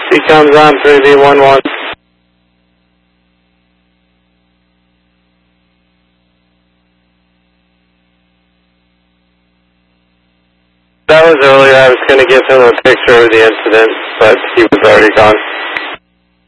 He comes on 3D11. That was earlier. I was going to give him a picture of the incident, but he was already gone.